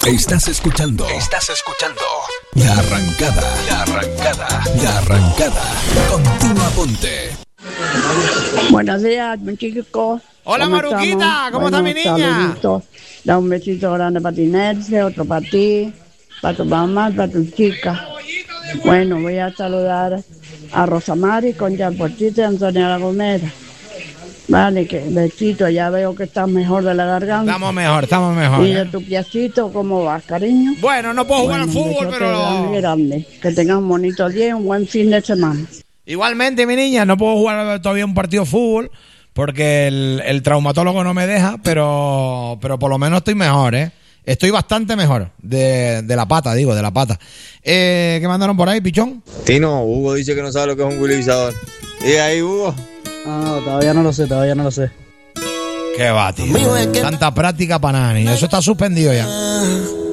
Estás escuchando La Arrancada. Continúa, ponte. Buenos días, mi chico. Hola, Maruquita, ¿cómo está mi niña? Saluditos. Da un besito grande para ti, Nerce, otro para ti, para tu mamá, para tu chica. Bueno, voy a saludar a Rosamari, Concha Portita y Antonia La Gomera. Vale, que besito, ya veo que estás mejor de la garganta. Estamos mejor. ¿Y de tu piecito cómo vas, cariño? Bueno, no puedo jugar al fútbol, pero... Grande. Que tengas un bonito día y un buen fin de semana. Igualmente, mi niña, no puedo jugar todavía un partido de fútbol porque el traumatólogo no me deja, pero por lo menos estoy mejor, ¿eh? Estoy bastante mejor de la pata. ¿Qué mandaron por ahí, pichón? Tino, Hugo dice que no sabe lo que es un guilizador. ¿Y ahí, Hugo? No, todavía no lo sé. Qué va, tío. Tanta práctica para nada, niño. Eso está suspendido ya.